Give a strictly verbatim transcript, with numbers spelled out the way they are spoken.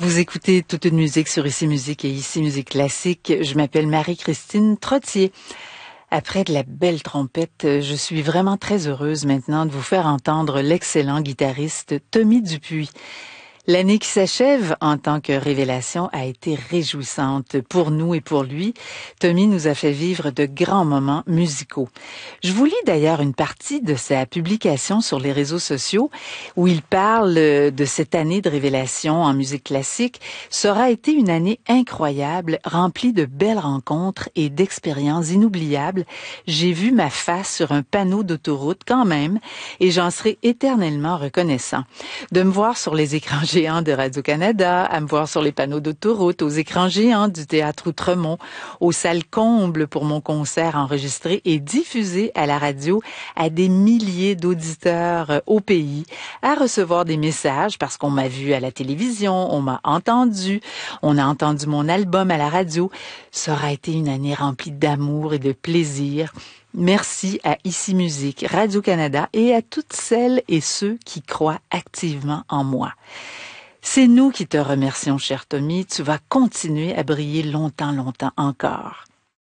Vous écoutez Toute une musique sur Ici Musique et Ici Musique Classique. Je m'appelle Marie-Christine Trottier. Après de la belle trompette, je suis vraiment très heureuse maintenant de vous faire entendre l'excellent guitariste Tommy Dupuis. L'année qui s'achève en tant que révélation a été réjouissante pour nous et pour lui. Tommy nous a fait vivre de grands moments musicaux. Je vous lis d'ailleurs une partie de sa publication sur les réseaux sociaux où il parle de cette année de révélation en musique classique. Ça aura été une année incroyable, remplie de belles rencontres et d'expériences inoubliables. J'ai vu ma face sur un panneau d'autoroute quand même et j'en serai éternellement reconnaissant. De me voir sur les écrans géants de Radio-Canada, à me voir sur les panneaux d'autoroute, aux écrans géants du Théâtre Outremont, aux salles combles pour mon concert enregistré et diffusé à la radio à des milliers d'auditeurs au pays, à recevoir des messages parce qu'on m'a vu à la télévision, on m'a entendu, on a entendu mon album à la radio. Ça aura été une année remplie d'amour et de plaisir. Merci à Ici Musique, Radio-Canada et à toutes celles et ceux qui croient activement en moi. C'est nous qui te remercions, cher Tommy. Tu vas continuer à briller longtemps, longtemps encore.